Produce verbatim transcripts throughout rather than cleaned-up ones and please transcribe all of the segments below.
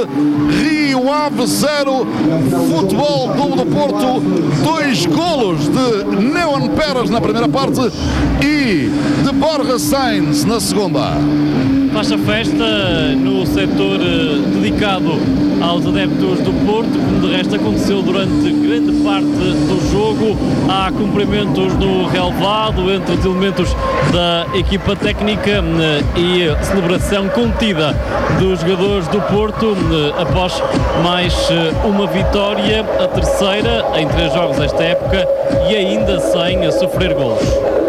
Rio Ave zero, Futebol Clube do Porto, dois golos de Neon Pérez na primeira parte e de Borja Sainz na segunda. Faz a festa no setor dedicado aos adeptos do Porto, como de resto aconteceu durante grande parte do jogo. Há cumprimentos no relvado entre os elementos da equipa técnica e celebração contida dos jogadores do Porto após mais uma vitória, a terceira em três jogos esta época e ainda sem sofrer golos.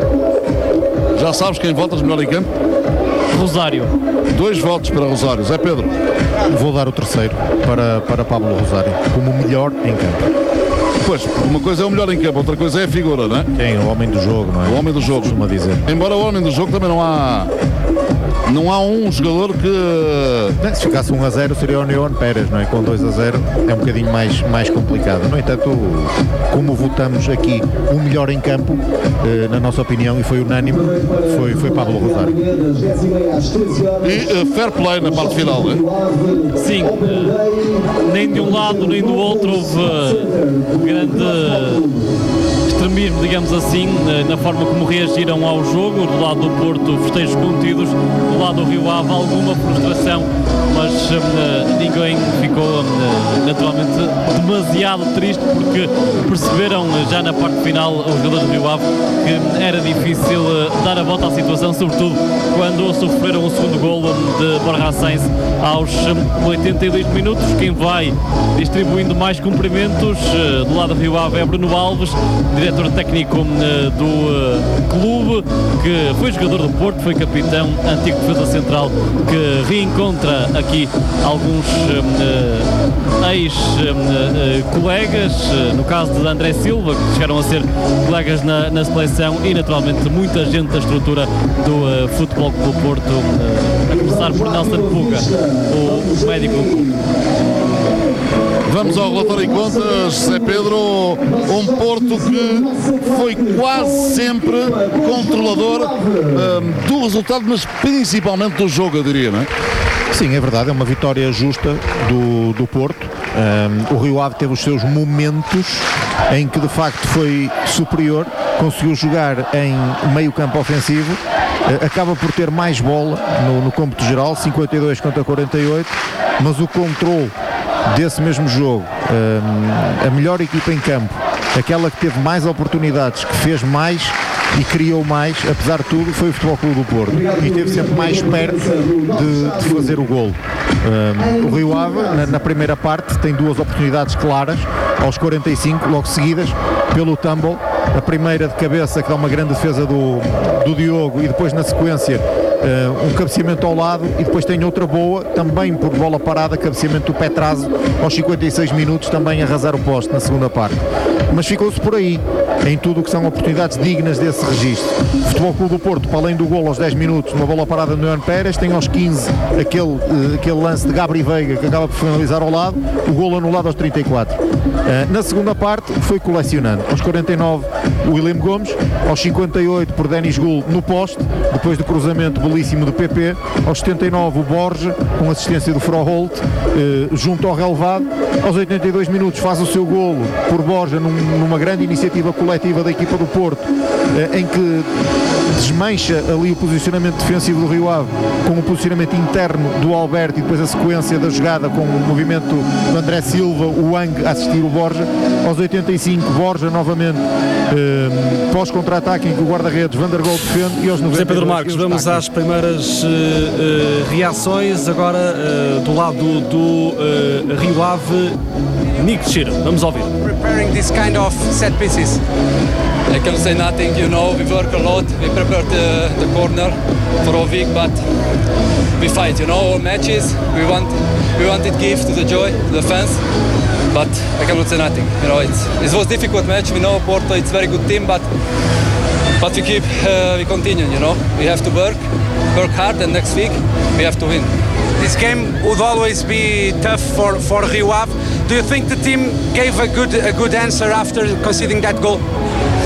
Já sabes quem votas melhor em campo? Rosário. Dois votos para Rosário. Zé Pedro? Vou dar o terceiro para, para Pablo Rosário, como o melhor em campo. Pois, uma coisa é o melhor em campo, outra coisa é a figura, não é? Quem? O homem do jogo, não é? O homem do jogo. Costuma dizer. Embora o homem do jogo também não há... Não há um jogador que... Não, se ficasse um a zero seria o Neon Pérez, não é? Com dois a zero é um bocadinho mais, mais complicado. No entanto, como votamos aqui o melhor em campo, eh, na nossa opinião, e foi unânime, foi, foi Pablo Rosário. E uh, fair play na parte final, não é? Sim, uh, nem de um lado nem do outro houve uh, grande extremismo, digamos assim, uh, na forma como reagiram ao jogo. Do lado do Porto, festejos contidos, do lado do Rio Ave, alguma frustração, mas uh, ninguém ficou uh, naturalmente demasiado triste, porque perceberam uh, já na parte final os jogadores do Rio Ave que era difícil uh, dar a volta à situação, sobretudo quando sofreram o segundo golo de Borja Sainz aos um, oitenta e dois minutos. Quem vai distribuindo mais cumprimentos uh, do lado do Rio Ave é Bruno Alves, diretor técnico uh, do uh, clube, que foi jogador do Porto, foi capitão, antigo defesa central, que reencontra aqui alguns uh, ex-colegas, uh, no caso de André Silva, que chegaram a ser colegas na, na seleção, e naturalmente muita gente da estrutura do uh, Futebol Clube do Porto, uh, a começar por Nelson Puga, o médico do clube. Vamos ao relatório em contas, Zé Pedro. Um Porto que foi quase sempre controlador um, do resultado, mas principalmente do jogo, eu diria, não é? Sim, é verdade, é uma vitória justa do, do Porto. Um, o Rio Ave teve os seus momentos em que de facto foi superior, conseguiu jogar em meio campo ofensivo, uh, acaba por ter mais bola no, no cômputo geral, cinquenta e dois contra quarenta e oito, mas o controle desse mesmo jogo, um, a melhor equipa em campo, aquela que teve mais oportunidades, que fez mais e criou mais, apesar de tudo, foi o Futebol Clube do Porto, e esteve sempre mais perto de, de fazer o golo. Um, o Rio Ave, na, na primeira parte, tem duas oportunidades claras, aos quarenta e cinco, logo seguidas, pelo Tumble, a primeira de cabeça, que dá uma grande defesa do, do Diogo, e depois na sequência Uh, um cabeceamento ao lado, e depois tem outra boa, também por bola parada, cabeceamento do Petrazo, aos cinquenta e seis minutos, também arrasar o poste na segunda parte. Mas ficou-se por aí, em tudo o que são oportunidades dignas desse registro. O Futebol Clube do Porto, para além do golo aos dez minutos, uma bola parada no Neon Pérez, tem aos quinze aquele, uh, aquele lance de Gabri Veiga, que acaba por finalizar ao lado, o golo anulado aos trinta e quatro. Uh, na segunda parte, foi colecionando. Aos quarenta e nove, o William Gomes, aos cinquenta e oito, por Denis Gul no poste, depois do cruzamento belíssimo do P P, aos setenta e nove o Borja, com assistência do Froholt, eh, junto ao relevado, aos oitenta e dois minutos faz o seu golo por Borja num, numa grande iniciativa coletiva da equipa do Porto, eh, em que desmancha ali o posicionamento defensivo do Rio Ave, com o posicionamento interno do Alberto, e depois a sequência da jogada com o movimento do André Silva, o Wang a assistir o Borja. Aos oitenta e cinco, Borja novamente, eh, pós-contra-ataque, em que o guarda-redes Van der Gool defende, e aos noventa e dois, José Pedro Marques, vamos às primeiras uh, uh, reações agora uh, do lado do, do uh, Rio Ave. Nick Teixeira, vamos ouvir. Preparing this kind of set pieces. I can say nothing, you know, we work a lot, we prepare the, the corner for a week, but we fight, you know, all matches, we want we wanted give to the joy, to the fans, but I cannot say nothing, you know, it's, it was a difficult match, we know Porto, it's a very good team, but But we keep, uh, we continue, you know. We have to work, work hard, and next week we have to win. This game would always be tough for, for Rio Ave. Do you think the team gave a good a good answer after conceding that goal?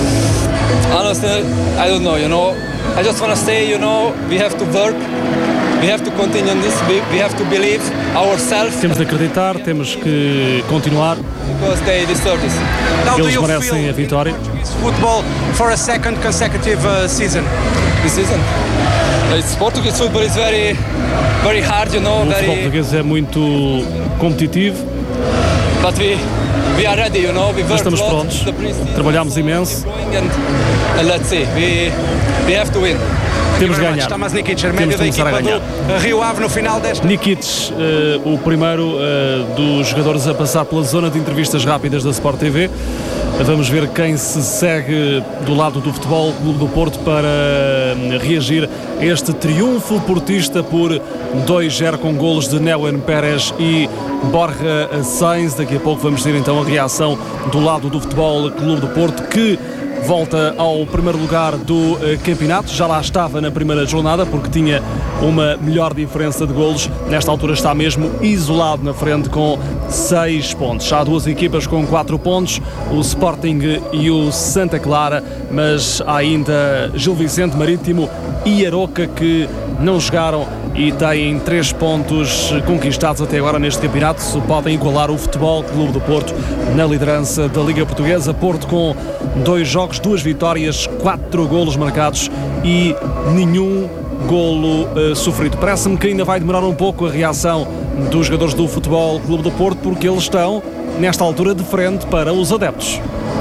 Honestly, I don't know, you know. I just want to say, you know, we have to work we have to continue on this. We, we have to believe ourselves. Temos de acreditar, temos que continuar. Because they deserve this. How do Eles you merecem feel a vitória. Portuguese football for a second consecutive uh, season? This season. It's Portuguese football is very, very hard, you know, O futebol very. português é muito competitivo, But we, we are ready, you know. We mas worked estamos a lot. prontos. The pre-season, Trabalhámos imenso. and, and let's see. We, we have to win. Temos de Very much. ganhar. Thomas Nikic, Temos médio de da começar a equipa ganhar. do uh, Rio Ave no final desta. Nikic, eh, o primeiro eh, dos jogadores a passar pela zona de entrevistas rápidas da Sport T V. Vamos ver quem se segue do lado do Futebol Clube do Porto para eh, reagir a este triunfo portista por dois a zero com golos de Neuen Pérez e Borja Sainz. Daqui a pouco vamos ter então a reação do lado do Futebol Clube do Porto, que volta ao primeiro lugar do uh, campeonato. Já lá estava na primeira jornada porque tinha uma melhor diferença de golos. Nesta altura está mesmo isolado na frente com seis pontos. Há duas equipas com quatro pontos, o Sporting e o Santa Clara, mas há ainda Gil Vicente, Marítimo e Aroca que não jogaram e têm três pontos conquistados até agora neste campeonato. Podem igualar o Futebol Clube do Porto na liderança da Liga Portuguesa. Porto com dois jogos, duas vitórias, quatro golos marcados e nenhum golo uh, sofrido. Parece-me que ainda vai demorar um pouco a reação dos jogadores do Futebol Clube do Porto, porque eles estão nesta altura de frente para os adeptos.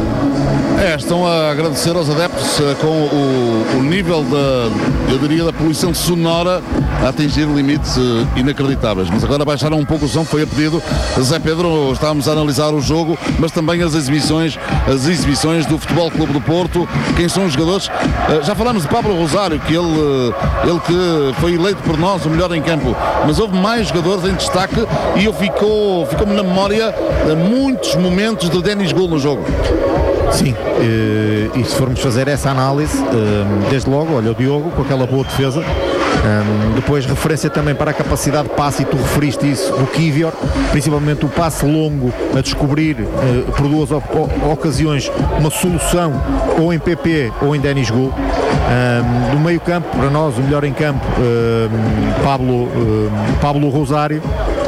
É, estão a agradecer aos adeptos uh, com o, o nível da, eu diria, da poluição sonora a atingir limites uh, inacreditáveis. Mas agora baixaram um pouco o som, foi a pedido Zé Pedro. Estávamos a analisar o jogo, mas também as exibições, as exibições do Futebol Clube do Porto. Quem são os jogadores? Uh, já falamos de Pablo Rosário, que ele, uh, ele que foi eleito por nós o melhor em campo, mas houve mais jogadores em destaque e eu ficou, ficou-me na memória uh, muitos momentos de Denis Gol no jogo. Sim, e se formos fazer essa análise, desde logo, olha o Diogo com aquela boa defesa, depois referência também para a capacidade de passe, e tu referiste isso, do Kivior, principalmente o passe longo a descobrir por duas ocasiões uma solução ou em P P ou em Denis Gol. Do meio campo, para nós o melhor em campo, Pablo, Pablo Rosário.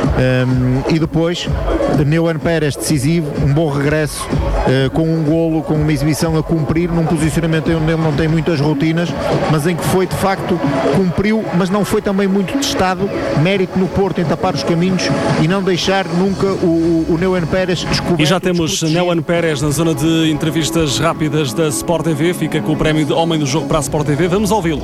Um, e depois Neuen Pérez decisivo, um bom regresso uh, com um golo, com uma exibição a cumprir num posicionamento onde ele não tem muitas rotinas, mas em que foi de facto, cumpriu, mas não foi também muito testado. Mérito no Porto em tapar os caminhos e não deixar nunca o, o, o Neuen Pérez descoberto. E já temos Neuen Pérez na zona de entrevistas rápidas da Sport T V, fica com o prémio de Homem do Jogo para a Sport T V. Vamos ouvi-lo.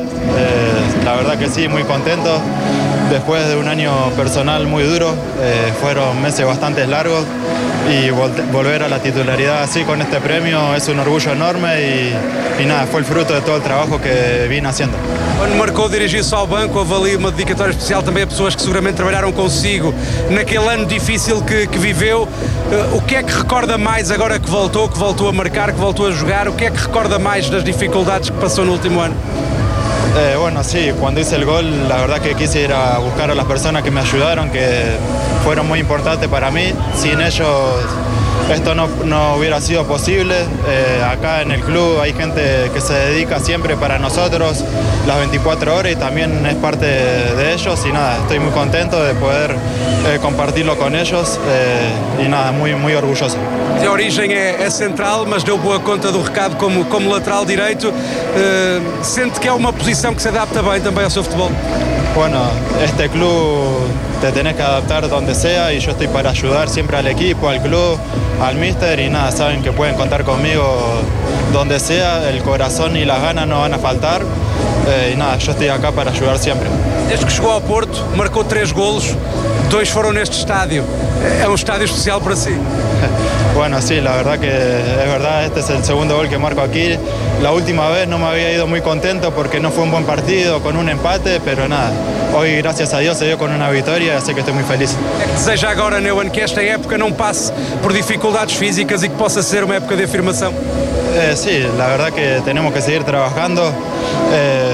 Eh, la verdad que sí, muy contento. Después de un año personal muy duro, eh, fueron meses bastante largos y vol volver a la titularidad así con este premio es un orgullo enorme y, y nada, fue el fruto de todo el trabajo que vine haciendo. Quando marcou, dirigiu-se ao banco, houve ali uma dedicatória especial também a pessoas que seguramente trabalharam consigo naquele ano difícil que, que viveu. Uh, o que é que recorda mais agora que voltou, que voltou a marcar, que voltou a jogar? O que é que recorda mais das dificuldades que passou no último ano? Eh, bueno, sí, cuando hice el gol, la verdad que quise ir a buscar a las personas que me ayudaron, que fueron muy importantes para mí. Sin ellos esto no, no hubiera sido posible. Eh, acá en el club hay gente que se dedica siempre para nosotros las veinticuatro horas y también es parte de ellos. Y nada, estoy muy contento de poder eh, compartirlo con ellos eh, y nada, muy, muy orgulloso. A origem é, é central, mas deu boa conta do recado como, como lateral direito. Uh, sente que é uma posição que se adapta bem também ao seu futebol? Bueno, este club te tenés que adaptar donde sea y yo estoy para ayudar siempre al equipo, al club, al míster y nada, saben que pueden contar conmigo donde sea, el corazón y las ganas no van a faltar eh, y nada, yo estoy acá para ayudar siempre. Desde que chegou ao Porto, marcou três golos, dois foram neste estádio. É um estádio especial para si? Bueno, sí, la verdad que es verdad, este es el segundo gol que marco aquí. La última vez no me había ido muy contento porque no fue un buen partido, con un empate, pero nada, hoy gracias a Dios se dio con una victoria, así que estoy muy feliz. É que deseja agora, Neuen, que esta época não passe por dificuldades físicas e que possa ser uma época de afirmação? Eh, sí, la verdad que tenemos que seguir trabajando. Eh,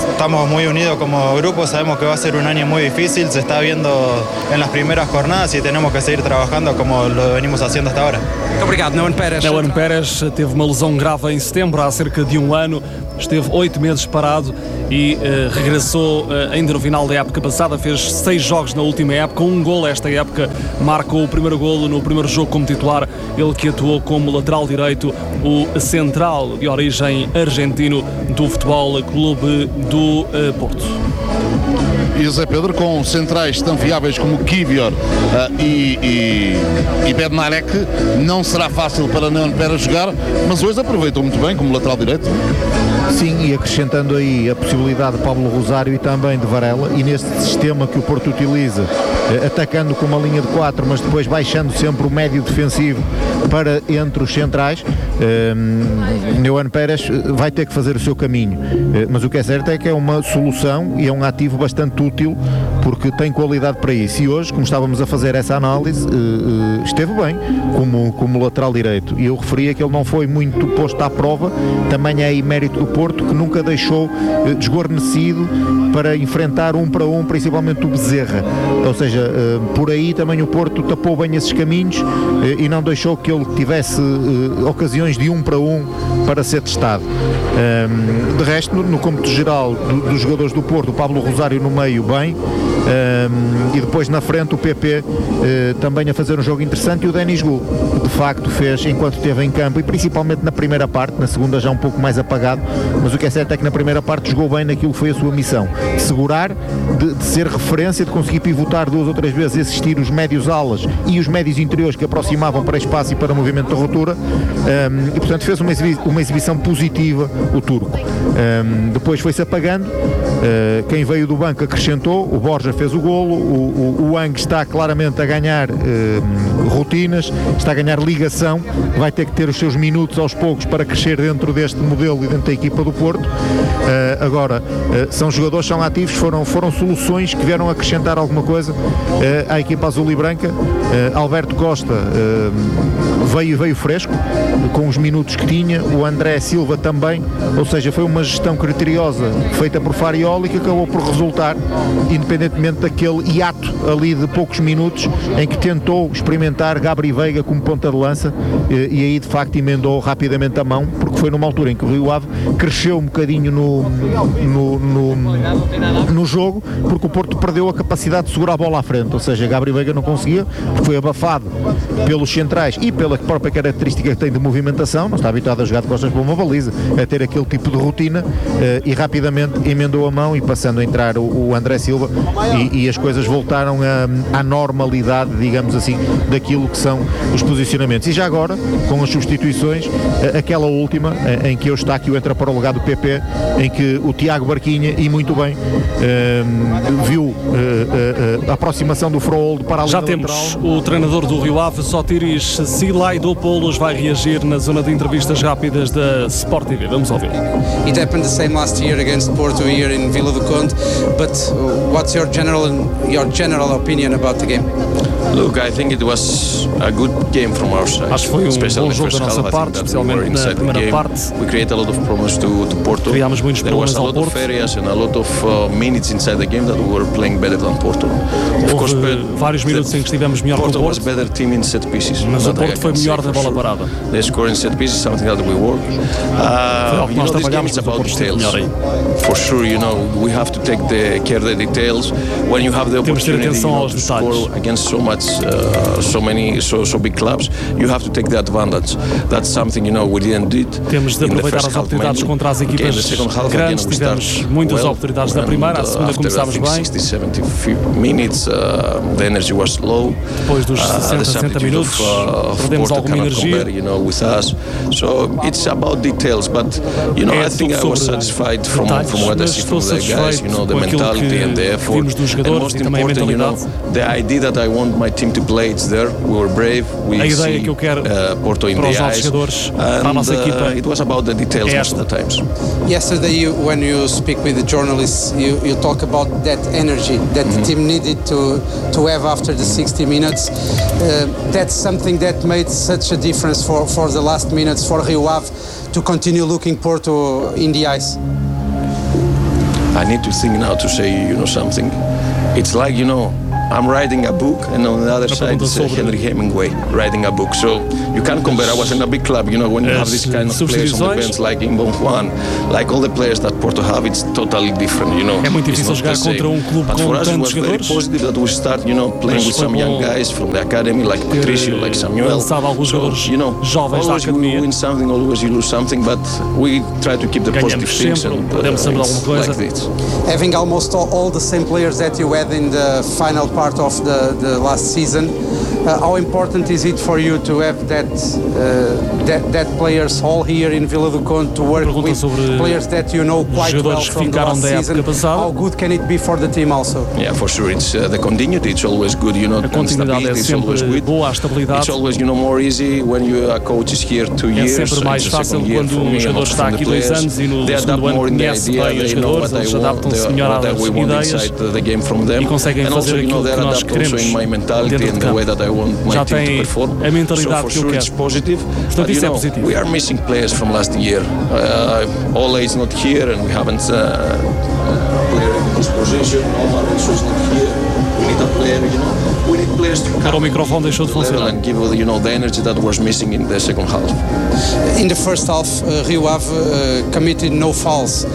estamos muy unidos como grupo, sabemos que va a ser un año muy difícil, se está viendo en las primeras jornadas y tenemos que seguir trabajando como lo venimos haciendo hasta ahora. Muito obrigado, Neumann Pérez. Neumann Pérez teve uma lesão grave em setembro, há cerca de um ano, esteve oito meses parado e uh, regressou uh, ainda no final da época passada, fez seis jogos na última época, um gol esta época, marcou o primeiro golo no primeiro jogo como titular, ele que atuou como lateral direito, o central de origem argentino do Futebol Clube do uh, Porto. E Zé Pedro, com centrais tão fiáveis como Kivior uh, e, e, e Bednarek, não será fácil para Neumann Pérez jogar, mas hoje aproveitou muito bem como lateral direito. Sim, e acrescentando aí a possibilidade de Pablo Rosário e também de Varela, e neste sistema que o Porto utiliza, eh, atacando com uma linha de quatro, mas depois baixando sempre o médio defensivo para entre os centrais, eh, Neumann Pérez vai ter que fazer o seu caminho, eh, mas o que é certo é que é uma solução e é um ativo bastante útil, porque tem qualidade para isso, e hoje, como estávamos a fazer essa análise, eh, eh, esteve bem como, como lateral direito, e eu referia que ele não foi muito posto à prova, também é aí mérito do Porto, que nunca deixou eh, desguarnecido para enfrentar um para um, principalmente o Bezerra, ou seja, eh, por aí também o Porto tapou bem esses caminhos eh, e não deixou que ele tivesse eh, ocasiões de um para um para ser testado. Um, de resto, no, no cômputo geral do, dos jogadores do Porto, o Pablo Rosário no meio bem, um, e depois na frente o P P uh, também a fazer um jogo interessante, e o Denis Gu de facto fez enquanto esteve em campo, e principalmente na primeira parte, na segunda já um pouco mais apagado, mas o que é certo é que na primeira parte jogou bem naquilo que foi a sua missão, de segurar, de, de ser referência, de conseguir pivotar duas ou três vezes, assistir os médios alas e os médios interiores que aproximavam para espaço e para movimento de ruptura, um, e portanto fez uma, exibi uma exibição positiva o turco. Um, depois foi-se apagando, uh, quem veio do banco acrescentou, o Borja fez o golo, o, o, o Ang está claramente a ganhar uh, rotinas, está a ganhar ligação, vai ter que ter os seus minutos aos poucos para crescer dentro deste modelo e dentro da equipa do Porto. Uh, agora, uh, são jogadores, são ativos, foram, foram soluções que vieram acrescentar alguma coisa uh, à equipa azul e branca. Uh, Alberto Costa uh, veio, veio fresco, com os minutos que tinha, o André Silva também, ou seja, foi uma gestão criteriosa feita por Farioli que acabou por resultar, independentemente daquele hiato ali de poucos minutos em que tentou experimentar Gabri Veiga como ponta de lança, e, e aí de facto emendou rapidamente a mão, porque foi numa altura em que o Rio Ave cresceu um bocadinho no, no, no, no jogo, porque o Porto perdeu a capacidade de segurar a bola à frente, ou seja, Gabri Veiga não conseguia, porque foi abafado pelos centrais e pela própria característica que tem de movimentação, não está habituado a jogar de costas para uma baliza, a ter aquele tipo de rotina, e rapidamente emendou a mão e passando a entrar o, o André Silva, e, e as coisas voltaram a, à normalidade, digamos assim, daquilo que são os posicionamentos. E já agora, com as substituições, aquela última, em que Eustáquio entra para o lugar do P P, em que o Tiago Barquinha, e muito bem, um, viu uh, uh, a aproximação do Froolde para a linha Já temos lateral. O treinador do Rio Ave, Sotiris Silaidopoulos, vai reagir na zona de entrevistas rápidas da Sport T V. Vamos ouvir. It happened the same last year against Porto here in Vila do Conde, but what's your general your general opinion about the game? Look, I think it was a good game from our side. Acho que foi um bom jogo da nossa parte, especialmente na primeira parte. We created a lot of problems to, to Porto. Criámos muitos There was problemas a ao lot Porto. of areas and a lot of uh, minutes inside the game that we were playing better than Porto. Of course, Houve but vários minutos em que estivemos melhor que o Porto was Porto, better team in set pieces. mas o That I Porto foi can melhor say na for bola sure. parada. They score in set pieces, something that we work. Foi Uh, algo que you nós know, this game trabalhámos, is mas o about Porto esteve details. melhor aí. For sure, you know, we have to take the care of the details. When you have the Temos de ter opportunity, atenção you know, aos to detalhes. score against so much, uh, so many, so so big clubs, you have to take the advantage. That's something, you know, we didn't do it. Temos de in the aproveitar first as half oportunidades mainly. contra as Okay, in the equipas second half, grandes. again, we start Tivemos muitas well, oportunidades na and, primeira, a uh, segunda after, começámos I think, bem. sixty, seventy minutes, uh, the energy was low. Depois dos Uh, sessenta, the sessenta substitute minutos, of, uh, of perdemos Porto alguma cannot energia. compare, you know, with us. So it's about details, but you know, É I think I tudo was sobre satisfied from, detalhes, from what I mas see from estou the guys, you know, the satisfeito com aquilo mentality que and the effort. vimos dos And jogadores most e também a important, you know, mentalidade. the idea that I want my team to play, it's there. We were brave. We A ideia see que eu quero uh, Porto in para os the novos eyes. jogadores, para a nossa And equipa, uh, it was about the details é most of esta. the times. Yesterday, you, when you speak with the journalists, you, you talk about that energy that the team needed to to have after the sixty minutes. Uh, that's something that made such a difference for, for the last minutes for Rio Ave to continue looking Porto in the eyes. I need to think now to say, you know, something. It's like, you know, I'm writing a book, and on the other side is uh, Henry Hemingway writing a book. So you can't compare. I was in a big club, you know, when you have this kind of players on the bench, like Imbon Juan, like all the players that Porto have, it's totally different, you know. É muito difícil jogar contra um clube But com for us, it tantos was very jogadores. positive that we start, you know, playing with some young guys from the academy, like Patricio, like Samuel. So, you know, always we win something, always you lose something, but we try to keep the positive things. And, uh, it's like this. Having almost all, all the same players that you had in the final part of the, the last season, uh, how important is it for you to have that uh, that, that players all here in Vila do Conde to work with players that you know quite well from the last season? How good can it be for the team also? Yeah, for sure. It's uh, the continuity. It's always good, you know. A continuidade é sempre boa, a estabilidade. It's always, you know, more easy when you are coaches here two years. É sempre mais fácil quando um jogador está aqui dois anos e no segundo ano conhece bem os jogadores, eles adaptam-se melhor às ideias e conseguem fazer aquilo que nós queremos dentro de campo. Já tem a mentalidade que eu quero. Portanto, isso é positivo. We are missing players from last year. Uh, Ole is not here and we haven't uh, player in this position. Omar is not here. We need a player, you know. We need players to come. O microfone deixou de funcionar. And give, you know, the energy that was missing in the second half. In the first half, uh, Rio Ave uh, committed no fouls,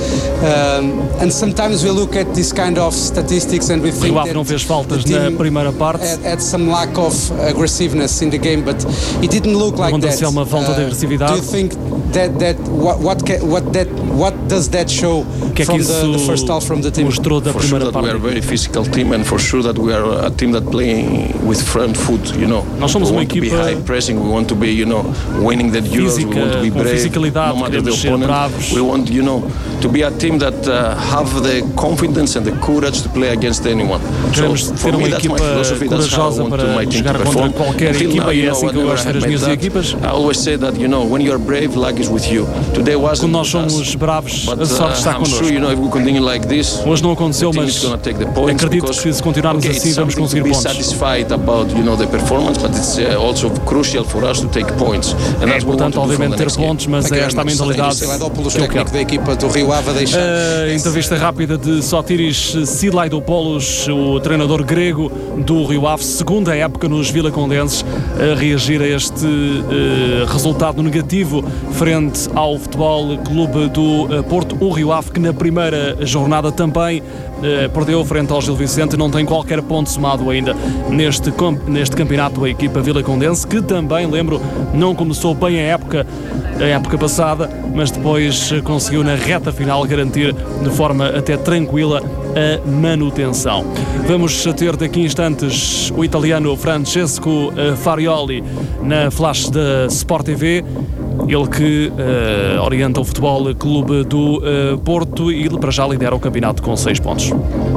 um, and sometimes we look at this kind of statistics and we think Rio Ave não fez faltas na primeira parte. Had, had some lack of aggressiveness in the game, but it didn't look like that. Uma falta de agressividade. Uh, do you think that that what what ca, what that what does that show que é from que the, the first half from the team? Mostrou da for primeira sure that parte. we are a very physical team, and for sure that we are a team that playing with front foot, you know. Nós somos we uma want to be equipa high pressing, we want to be, you know, winning the duels, física, we want to be brave, no matter the opponent. We want, you know, to be a team that uh, have the confidence and the courage to play against anyone. Queremos so, ter uma equipa corajosa para jogar contra qualquer equipa e é assim que eu gosto de ver as minhas equipas. I always say that, you know, when you are brave, luck is with you. Today wasn't. Quando nós somos bravos, but, a sorte está uh, connosco. Sure, you know, if we continue like this, hoje não aconteceu, mas acredito que se continuarmos okay, assim vamos conseguir pontos. Satisfied about, you know, the performance, but it's uh, also crucial for us to take points. And é importante, obviamente, ter pontos, mas é esta a mentalidade que eu quero. Da equipa do Rio Ave deixa. A entrevista rápida de Sotiris Silaidopoulos, o treinador grego do Rio Ave, segunda época nos vilacondenses, a reagir a este uh, resultado negativo frente ao Futebol Clube do uh, Porto. O Rio Ave, que na primeira jornada também uh, perdeu frente ao Gil Vicente, não tem qualquer ponto somado ainda neste, neste campeonato. A equipa vilacondense, que também, lembro, não começou bem a época, a época passada, mas depois conseguiu na reta final garantir de forma até tranquila a manutenção. Vamos ter daqui a instantes o italiano Francesco Farioli na flash da Sport T V, ele que uh, orienta o Futebol Clube do uh, Porto e para já lidera o campeonato com seis pontos.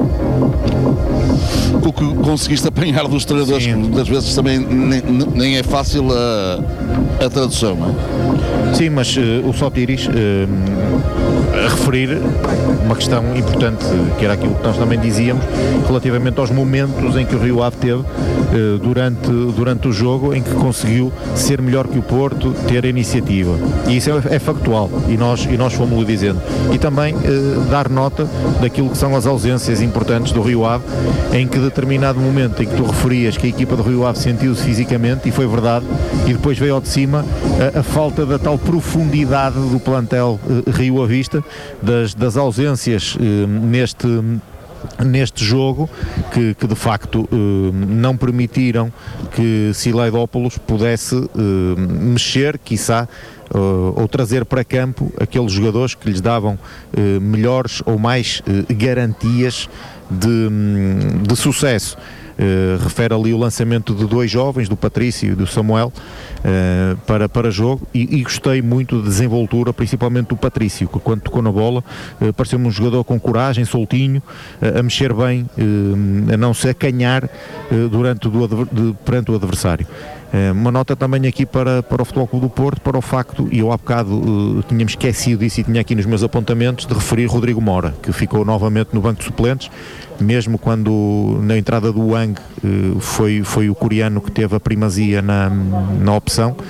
O que conseguiste apanhar dos treinadores, que muitas vezes também nem, nem é fácil a, a tradução, não é? Sim, mas uh, o Sotiris uh, a referir uma questão importante, que era aquilo que nós também dizíamos relativamente aos momentos em que o Rio Ave teve uh, durante, durante o jogo, em que conseguiu ser melhor que o Porto, ter a iniciativa, e isso é, é factual, e nós, e nós fomos-lo dizendo, e também uh, dar nota daquilo que são as ausências importantes do Rio Ave, em que determinado momento em que tu referias que a equipa do Rio Ave sentiu-se fisicamente, e foi verdade, e depois veio ao de cima a, a falta da tal profundidade do plantel uh, Rio Avista, das, das ausências uh, neste neste jogo, que, que de facto uh, não permitiram que Silaidopoulos pudesse uh, mexer, quiçá, uh, ou trazer para campo aqueles jogadores que lhes davam uh, melhores ou mais uh, garantias de, de sucesso. Uh, refere ali o lançamento de dois jovens, do Patrício e do Samuel, uh, para, para jogo, e, e gostei muito da desenvoltura, principalmente do Patrício, que quando tocou na bola uh, pareceu-me um jogador com coragem, soltinho, uh, a mexer bem, uh, a não se acanhar uh, durante o, de, perante o adversário. Uh, uma nota também aqui para, para o Futebol Clube do Porto, para o facto, e eu há bocado uh, tinha-me esquecido disso e tinha aqui nos meus apontamentos, de referir Rodrigo Mora, que ficou novamente no banco de suplentes, mesmo quando na entrada do Wang uh, foi, foi o coreano que teve a primazia na, na opção.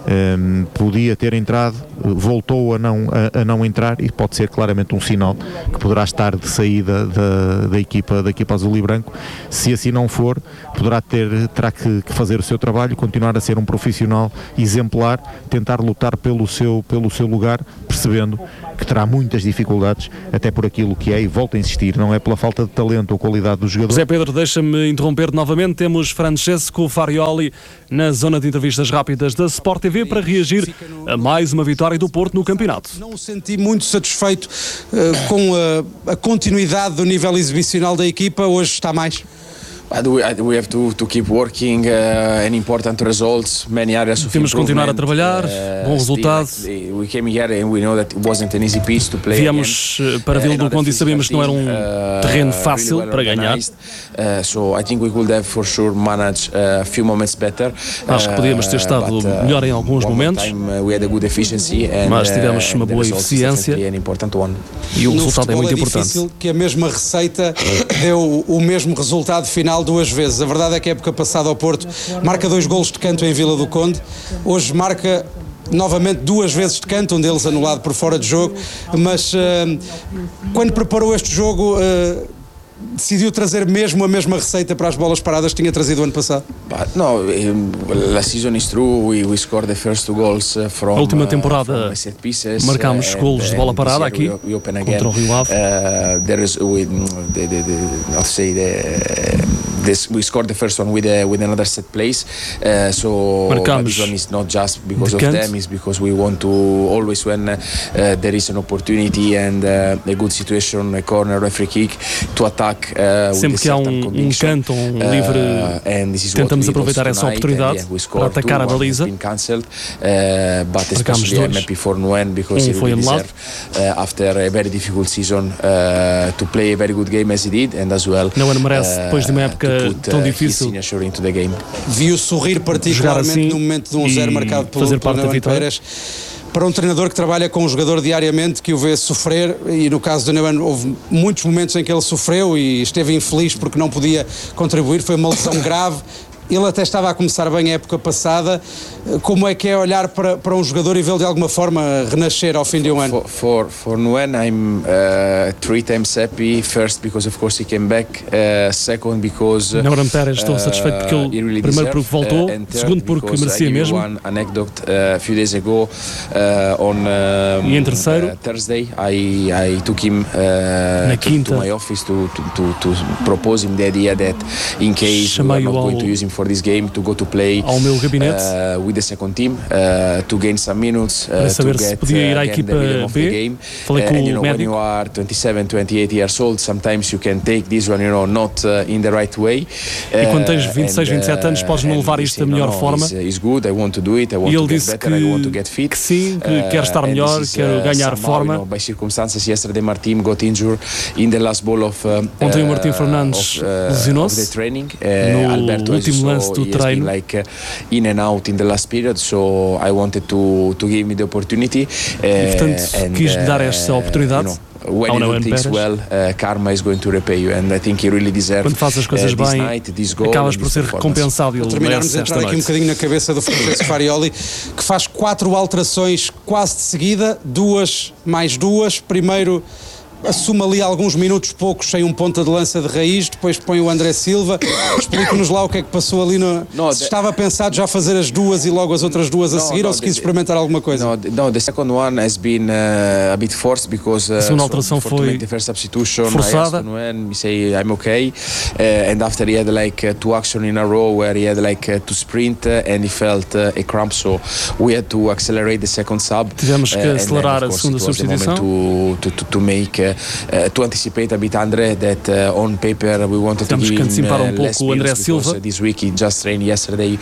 um, podia ter entrado, voltou a não, a, a não entrar, e pode ser claramente um sinal que poderá estar de saída da, da, equipa, da equipa azul e branco. Se assim não for, poderá ter, terá que, que fazer o seu trabalho, continuar a ser um profissional exemplar, tentar lutar pelo seu, pelo seu lugar, percebendo que terá muitas dificuldades, até por aquilo que é, e volto a insistir, não é pela falta de talento ou qualidade do jogador. Zé Pedro, deixa-me interromper novamente. Temos Francesco Farioli na zona de entrevistas rápidas da Sport T V para reagir a mais uma vitória do Porto no campeonato. Não o senti muito satisfeito uh, com a, a continuidade do nível exibicional da equipa. Hoje está mais. We have to, to keep working uh, and important results, many areas of Temos que continuar a trabalhar, uh, bom resultado. We came here and we know that it wasn't an easy pitch to play. Viemos para Vila do Conde e sabemos que não era um terreno fácil para ganhar. Uh, so I think we could have for sure managed a few moments better. Acho que podíamos ter estado uh, but, uh, melhor em alguns momentos, time, uh, we had a good efficiency and, mas tivemos uma boa eficiência e o resultado é muito importante. É difícil que a mesma receita deu o mesmo resultado final duas vezes. A verdade é que a época passada ao Porto marca dois golos de canto em Vila do Conde, hoje marca novamente duas vezes de canto, um deles anulado por fora de jogo, mas uh, quando preparou este jogo uh, decidiu trazer mesmo a mesma receita para as bolas paradas que tinha trazido o ano passado? But no, last season is true. We, we scored the first two goals from. A última temporada marcámos golos de bola parada aqui we, we contra o Rio Ave. Uh, there is we, the, the, the, I'll say the, this, we scored the first one with a, with another set place. Uh, so this one is not just because of them. It's because we want to always when uh, there is an opportunity and uh, a good situation, a corner, a free kick, to attack. Uh, Sempre que há um, um canto, um livre, uh, tentamos aproveitar essa oportunidade and, yeah, para atacar a baliza. Uh, Marcámos dois. Um foi anulado. Uh, after a very difficult season uh, to play a very good game as he did, and as well. Não merece depois de uma época put, tão difícil. Viu sorrir particularmente assim, no momento de um zero marcado pelo Neumann Pérez. Para um treinador que trabalha com um jogador diariamente, que o vê sofrer, e no caso do Neumann houve muitos momentos em que ele sofreu e esteve infeliz porque não podia contribuir, foi uma lesão grave. Ele até estava a começar bem a época passada. Como é que é olhar para, para um jogador e vê-lo de alguma forma renascer ao fim de um ano? For, for, for Nguyen, I'm uh, three times happy. First, because of course he came back. Uh, second, because uh, Neumann Pérez, estou satisfeito porque ele really primeiro porque voltou, uh, segundo porque merecia mesmo. One anecdote uh, a few days ago uh, on um, e em terceiro, uh, Thursday, I, I took him uh, na to, quinta, to my office to, to, to, to propose him the idea that in case we are not going to use him for this game, to go to play ao meu gabinete uh, with the second team uh, to gain some minutes uh, para saber to se get podia ir à uh, equipa B. B. Falei uh, com and, you o know, médico. when you are twenty-seven, twenty-eight years old, sometimes you can take this one, you know, not uh, in the right way. Uh, e quando tens vinte e seis, vinte e sete anos, podes não levar isto da melhor no, forma. Is, is good, I want to do it, I want e ele to disse get better, que, I want to get fit. que sim, que uh, quer estar melhor, is, quer ganhar somehow, forma. You know, by circumstances, yesterday Martim got injured in the last ball of uh, Ontem o Martim Fernandes uh, lesionou-se uh, no último lance do treino. Like, uh, in and out in the last period, so I wanted to to give me the opportunity. Uh, e portanto and, quis dar esta oportunidade. Uh, you know, when you do things well, uh, karma is going to repay you, and I think he really deserves. Quando fazes as coisas uh, bem, night, this goal, acabas por ser recompensado. Para terminarmos a entrar aqui um bocadinho na cabeça do Francesco Farioli, que faz quatro alterações quase de seguida, duas mais duas. Primeiro assume ali alguns minutos poucos sem um ponta de lança de raiz, depois põe o André Silva. Explica-nos lá o que é que passou ali no... no se the... estava pensado já fazer as duas e logo as outras duas a no, seguir no, ou se quis the... experimentar alguma coisa? No, the, no, the second one has been uh, a bit forced because uh, a segunda alteração so, foi forçada. When we say I'm okay, uh, and after he had like uh, two action in a row where he had like uh, to sprint uh, and he felt uh, a cramp, so we had to accelerate the second sub. Tivemos que uh, acelerar then, a segunda substituição. To, to, to, to make uh, Uh, to anticipate a bit André that uh, on paper we wanted Temos to give him um uh, less o André because Silva. uh, this week he just trained yesterday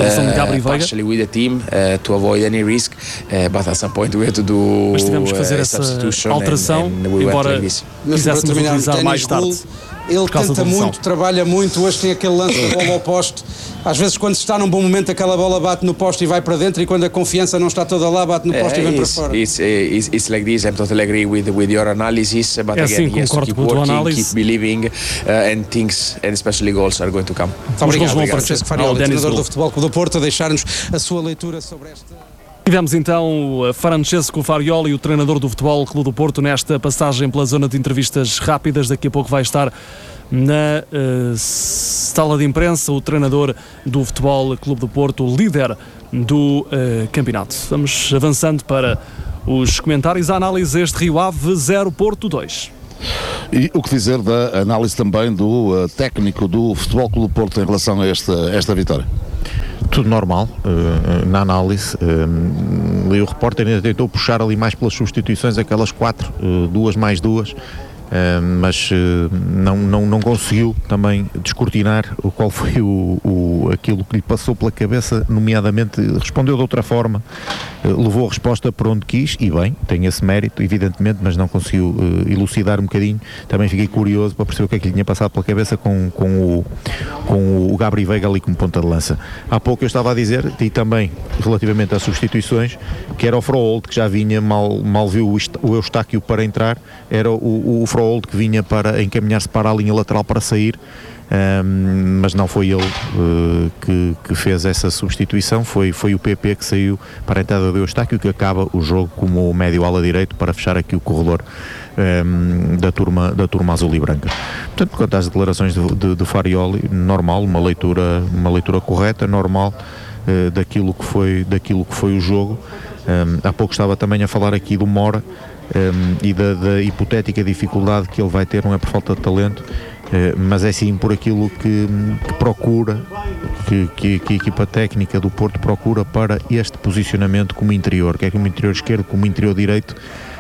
uh, partially with the team uh, to avoid any risk, uh, but at some point we had to do Mas tivemos que fazer uh, essa substitution alteração, and, and we embora went like this. quiséssemos utilizar mais tarde. Ele tenta muito, trabalha muito. Hoje tem aquele lance da bola ao poste. Às vezes, quando se está num bom momento, aquela bola bate no poste e vai para dentro, e quando a confiança não está toda lá, bate no poste uh, e vem para fora. It's, it's, it's like this. I totally agree with with your analysis, but é again, assim, he has to keep working, keep believing, uh, and things, and especially goals, are going to come. Obrigado, obrigado. Francesco Farioli, treinador do Futebol Clube do Porto, a deixar-nos a sua leitura sobre esta... Tivemos então Francesco Farioli, o treinador do Futebol Clube do Porto, nesta passagem pela zona de entrevistas rápidas. Daqui a pouco vai estar na uh, sala de imprensa o treinador do Futebol Clube do Porto, líder do uh, campeonato. Vamos avançando para os comentários. A análise deste Rio Ave zero, Porto dois. E o que dizer da análise também do uh, técnico do Futebol Clube do Porto em relação a esta, esta vitória? Tudo normal uh, na análise. Uh, e o repórter ainda tentou puxar ali mais pelas substituições, aquelas quatro, uh, duas mais duas. Uh, mas uh, não, não, não conseguiu também descortinar o qual foi o, o, aquilo que lhe passou pela cabeça, nomeadamente respondeu de outra forma, uh, levou a resposta por onde quis, e bem, tem esse mérito, evidentemente, mas não conseguiu uh, elucidar um bocadinho. Também fiquei curioso para perceber o que é que lhe tinha passado pela cabeça com, com, o, com o Gabri Veiga ali como ponta de lança. Há pouco eu estava a dizer, e também relativamente às substituições, que era o Froholt que já vinha, mal, mal viu o Eustáquio para entrar, era o, o Froholt que vinha para encaminhar-se para a linha lateral para sair, um, mas não foi ele uh, que, que fez essa substituição, foi, foi o P P que saiu para a entrada do Eustáquio, que acaba o jogo como o médio ala direito para fechar aqui o corredor um, da, turma, da turma azul e branca. Portanto, quanto às declarações de, de, de Farioli, normal, uma leitura, uma leitura correta, normal uh, daquilo, que foi, daquilo que foi o jogo. Um, há pouco estava também a falar aqui do Mora, Um, e da, da hipotética dificuldade que ele vai ter, não é por falta de talento, uh, mas é sim por aquilo que, que procura, que, que, que a equipa técnica do Porto procura para este posicionamento como interior, quer como interior esquerdo, como interior direito.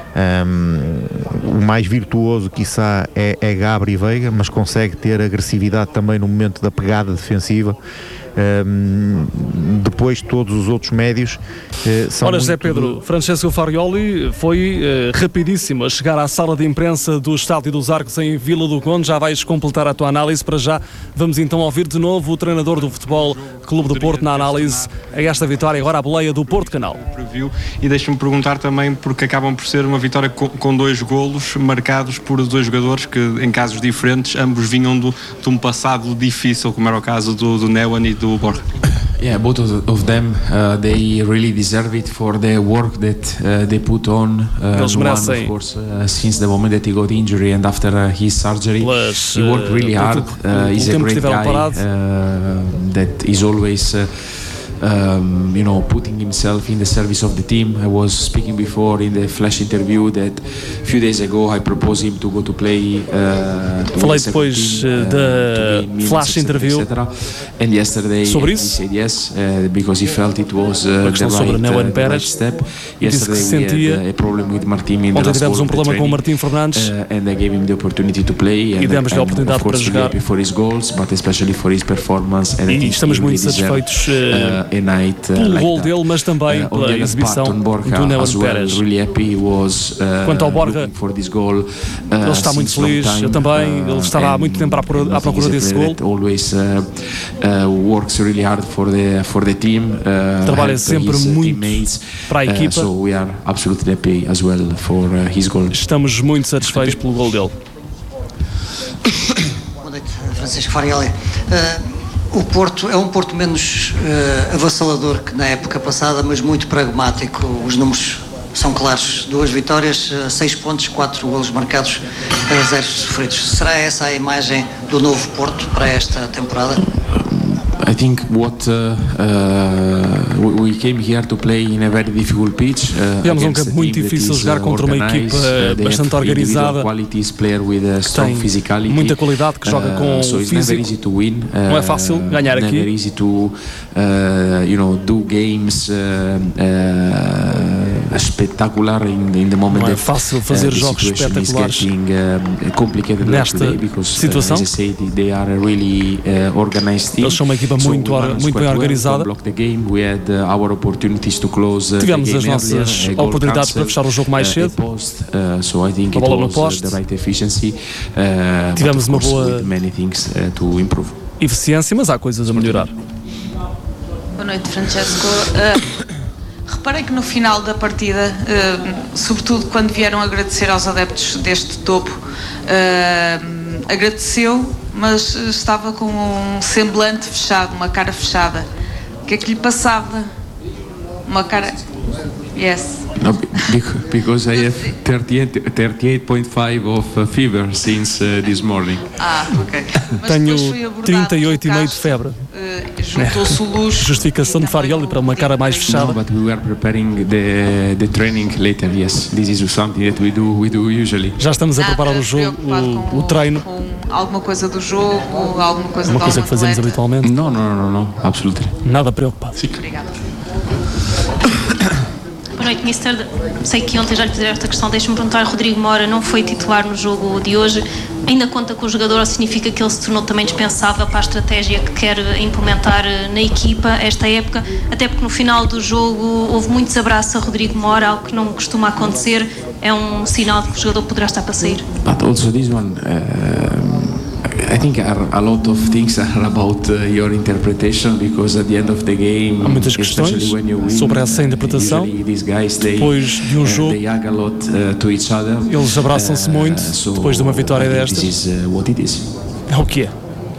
Um, o mais virtuoso quiçá é, é Gabri Veiga, mas consegue ter agressividade também no momento da pegada defensiva. Um, depois todos os outros médios uh, são Ora, José muito... Pedro, Francesco Farioli foi uh, rapidíssimo a chegar à sala de imprensa do Estádio dos Arcos em Vila do Conde. Já vais completar a tua análise. Para já vamos então ouvir de novo o treinador do Futebol Clube do Porto na análise a esta vitória, agora a boleia do Porto Canal. E deixa-me perguntar também, porque acabam por ser uma vitória com, com dois golos marcados por dois jogadores que, em casos diferentes, ambos vinham do, de um passado difícil, como era o caso do, do Newan e do Borja. Yeah, both of them, uh, they really deserve it for the work that uh, they put on. Uh, Eles merecem. Of course, uh, since the moment that he got injury and after uh, his surgery, Pelas, he worked really hard. Uh, he's a great guy uh, that is always. Uh, Um, you know, putting himself in the service of the team. I was speaking before in the flash interview that a few days ago I proposed him to go to play. Uh, to Falei depois team, uh, da flash interview and yesterday sobre he isso. said yes uh, because he felt it was uh, the, right, uh, the right step. Yesterday we had uh, a problem with Martim in the last tivemos um problema com o Martim Fernandes uh, and I gave him the opportunity to play e demos-lhe a oportunidade para jogar. For his goals, but especially for his performance. And e estamos muito satisfeitos uh, Night, uh, pelo like gol dele, mas também uh, pela exibição do Newan Pérez. Really was, uh, Quanto ao Borja, goal, uh, ele está muito feliz, eu também, ele estava há muito tempo à procura, à procura desse gol. Always, uh, uh, works really hard for the, for the team, uh, trabalha sempre his, muito teammates, para a equipa. Uh, so we are absolutely happy as well for uh, his goal. Estamos muito satisfeitos pelo gol dele. Boa noite, Francisco Farioli. Uh, O Porto é um Porto menos uh, avassalador que na época passada, mas muito pragmático. Os números são claros. Duas vitórias, uh, seis pontos, quatro golos marcados, uh, zero sofridos. Será essa a imagem do novo Porto para esta temporada? I think what uh, uh, we came here to play in a very difficult pitch. Uh, Tivemos um campo muito difícil, jogar contra uma equipa uh, bastante organizada, que tem muita qualidade, que joga com uh, so físico. Win, uh, não é fácil ganhar aqui. Easy to, uh, you know, do games uh, uh, spectacular in, in the moment. Não é fácil fazer uh, jogos espetaculares getting, uh, complicated nesta because, situação. Uh, as I said, they are a really uh, organized team. Eles são uma equipa muito, so or, muito bem organizada. Well the game. We had, uh, our opportunities to close, uh, Tivemos the game as nossas earlier, oportunidades para fechar o jogo mais cedo. Post, uh, so I think a bola it no was poste. the right efficiency. Uh, Tivemos uma boa many things, uh, to improve. eficiência, mas há coisas a melhorar. Boa noite, Francesco. Uh, reparei que no final da partida, uh, sobretudo quando vieram agradecer aos adeptos deste topo, uh, agradeceu, mas estava com um semblante fechado, uma cara fechada. O que é que lhe passava? Uma cara... Yes. No, because I have thirty-eight point five of uh, fever since uh, this morning. Ah, ok. Tenho trinta e oito vírgula cinco de febre. Uh, Juntou-se o luxo. Justificação de Farioli para uma cara mais fechada. No, but we were preparing the the training later. Yes, this is something that we do we do usually. Já estamos a preparar o jogo, o, o treino. Com alguma coisa do jogo, alguma coisa uma de coisa que fazemos atleta. habitualmente. Não, não, não, não, absolutely. Nada preocupado. Sim. Obrigada. Boa noite, mister Sei que ontem já lhe fizeram esta questão. Deixe-me perguntar, Rodrigo Mora não foi titular no jogo de hoje. Ainda conta com o jogador ou significa que ele se tornou também dispensável para a estratégia que quer implementar na equipa esta época? Até porque no final do jogo houve muitos abraços a Rodrigo Mora, algo que não costuma acontecer. É um sinal de que o jogador poderá estar para sair. But also this one, uh, I think are, a lot of things are about uh, your interpretation, because at the end of the game, há muitas questões win, sobre essa interpretação. Guys, they, depois de um jogo, uh, a lot, uh, to each other. Eles abraçam-se muito uh, so depois de uma vitória destas. This is, uh, what it is. É o que é.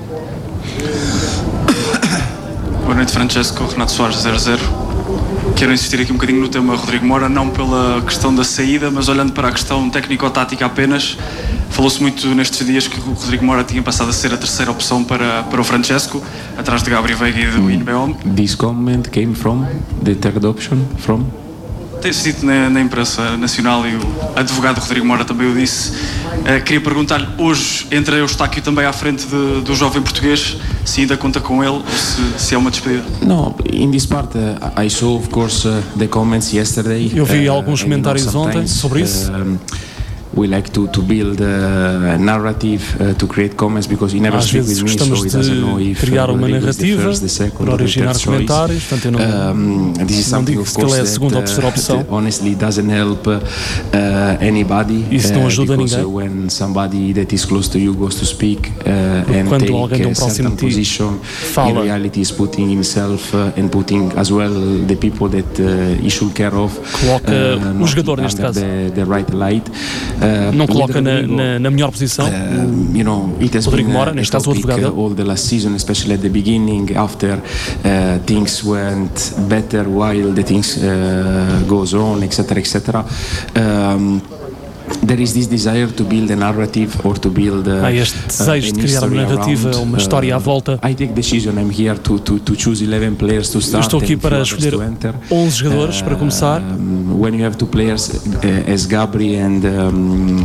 Boa noite, Francesco. Renato Soares, zero zero. Quero insistir aqui um bocadinho no tema Rodrigo Mora, não pela questão da saída, mas olhando para a questão técnico-tática apenas. Falou-se muito nestes dias que o Rodrigo Mora tinha passado a ser a terceira opção para, para o Francesco, atrás de Gabriel Veiga e do Inbeom. This comment came from the third option, from? Tem-se dito na, na imprensa nacional e o advogado Rodrigo Mora também o disse. Uh, queria perguntar-lhe, hoje entra Eustáquio também à frente de, do jovem português, se ainda conta com ele ou se, se é uma despedida? No, in this part uh, I saw of course uh, the comments yesterday. Eu vi uh, alguns comentários ontem sobre isso. Uh, We like to, to build a narrative uh, to create comments because he never speaks with me, so he doesn't know if criar uma uh, narrativa first, the second, para originar comentários, portanto eu não, um, this is não digo of se ele é a segunda that, ou terceira opção. uh, honestly doesn't help uh, anybody. Isso não ajuda uh, ninguém. When somebody that is close to you goes to speak uh, and quando take alguém a certain position, fala, in reality is putting himself uh, and putting as well the people that uh, he should care of. Coloca uh, o jogador neste caso. The, the right light. Uh, não coloca Na, na, na melhor posição. Uh, you know, it has Rodrigo been Mora, neste caso o advogado. All the last season, especially at the beginning, after uh, things went better, while the things uh, goes on, et cetera, et cetera. Um, There is this desire to build a narrative or to build uh, Há este desejo de criar uma narrativa, around, uma história à volta. I take decision. I'm here to to to choose eleven players to start. Eu estou aqui para escolher onze jogadores uh, para começar. Um, when you have two players uh, as Gabri and um,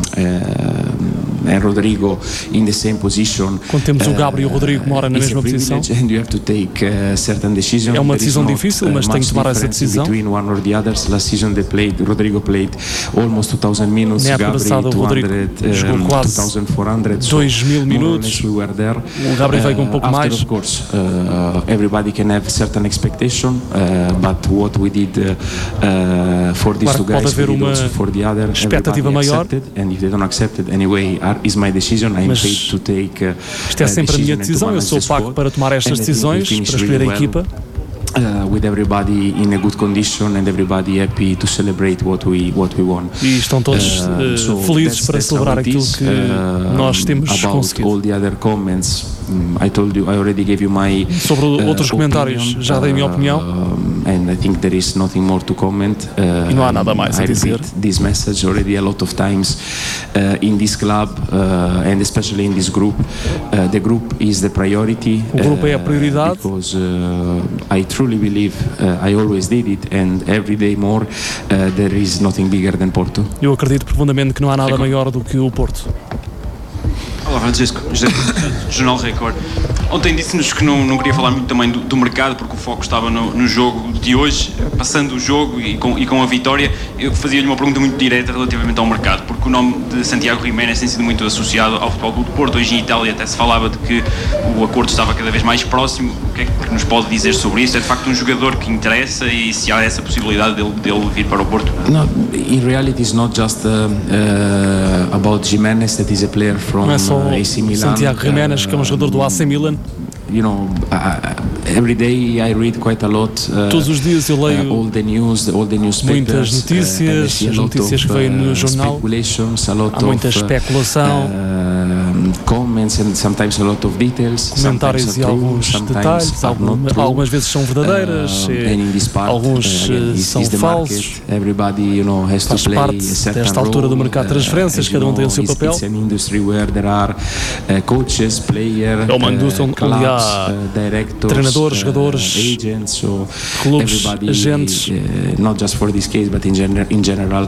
uh, and Rodrigo in the same position. Quando temos o Gabri e o Rodrigo Mora na mesma posição. And you have to take uh, certain decisions. É uma decisão difícil, mas tenho que tomar essa decisão. Between one or the others. Last season they played. Rodrigo played almost two thousand minutes. Na época passada o Rodrigo jogou quase dois mil minutos. We were there. O Gabriel veio com um pouco uh, mais. Of course, uh, everybody can have certain expectation, uh, but what we did uh, uh, for these claro, two guys, pode haver uma for the other, expectativa maior. And if they don't accept it anyway, is my decision. I'm paid to take. Uh, Isto é sempre a minha decisão. Eu sou pago para tomar estas decisões, para escolher a equipa. Uh, with everybody in a good condition and everybody happy to celebrate what we what we won. E estão todos uh, uh, so felizes para celebrar aquilo que uh, nós temos conseguido. All the other comments, um, I told you, I already gave you my sobre uh, outros comentários opinion, já dei a minha opinião. Uh, and I think there is nothing more to comment. Uh, e não há nada mais a dizer. This message already a lot of times uh, in this club uh, and especially in this group. Uh, the group is the priority. O grupo é a prioridade. Because uh, I truly believe uh, I always did it and every day more uh, there is nothing bigger than Porto. Eu acredito profundamente que não há nada maior do que o Porto. Olá, Francisco, Jornal Record. Ontem disse-nos que não, não queria falar muito também do, do mercado, porque o foco estava no, no jogo de hoje. Passando o jogo e com, e com a vitória, eu fazia-lhe uma pergunta muito direta relativamente ao mercado, porque o nome de Santiago Giménez tem sido muito associado ao Futebol Clube do Porto. Hoje em Itália até se falava de que o acordo estava cada vez mais próximo. O que é que nos pode dizer sobre isso? É de facto um jogador que interessa e se há essa possibilidade dele, dele vir para o Porto? No, in reality it's not just uh, uh, about Giménez, that is a player from Não é só A C Milan. Santiago Giménez, que é um jogador do A C Milan. You know, uh, every day I read quite a lot. Uh, Todos os dias eu leio uh, all the news, all the muitas notícias, uh, as notícias que vêm no jornal. Há muita especulação, uh, comments and sometimes a lot of details. Comentários e alguns detalhes. Algumas, algumas vezes são verdadeiras, uh, part, alguns uh, são falsos. Everybody, you know, has Faz to play parte desta altura do mercado de transferências, uh, cada um tem o seu papel. It's an industry where there are uh, coaches, players, é uma indústria onde há directors, treinadores, jogadores, uh, agents, so clubes, agentes. Uh, not just for this case, but in, gener in general,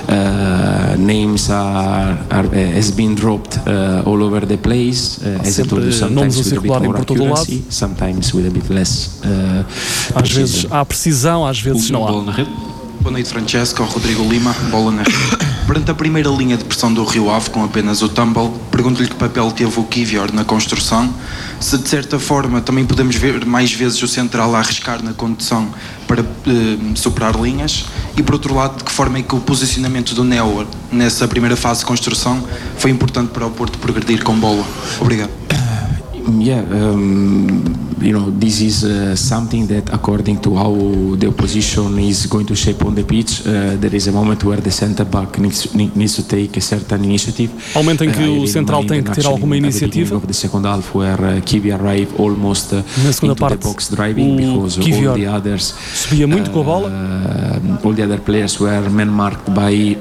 uh, names are, are uh, has been dropped uh, all over the place. Uh, as I told you, sometimes with a bit more accuracy, sometimes with a bit less. Uh, às vezes há precisão, às vezes não há. Boa noite, Francesco. Rodrigo Lima, bola na rede. Perante a primeira linha de pressão do Rio Ave, com apenas o Tumble, pergunto-lhe que papel teve o Kivior na construção, se de certa forma também podemos ver mais vezes o central a arriscar na condução para eh, superar linhas, e por outro lado, de que forma é que o posicionamento do Neuer nessa primeira fase de construção foi importante para o Porto progredir com bola. Obrigado. Yeah, um, you know, this is uh, something that, according to how the opposition is going to shape on the pitch, uh, there is a moment where the centre back needs, needs to take a certain initiative. Ao momento em que uh, o central tem que ter alguma iniciativa. Of the second half, where uh, Kivior arrived almost uh, na segunda into parte, the box driving, because Kivior all the others subia muito uh, com a bola. Uh, all the other players were man marked by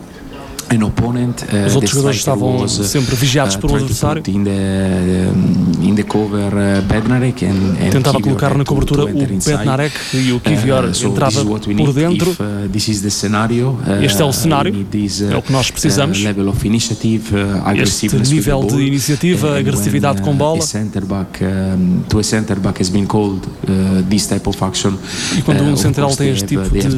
an opponent. Uh, Os outros jogadores estavam was, uh, sempre vigiados uh, por um adversário. In the, uh, in the cover, uh, Bednarek and, and tentava colocar na cobertura o Bednarek e o Kivior uh, so entrava por dentro. If, uh, this is the scenario, uh, este é o cenário, this, uh, é o que nós precisamos. Uh, level of initiative, uh, este nível de iniciativa, agressividade com bola. Center back, um, to a center back has been called uh, this type of action. E quando um central tem este tipo de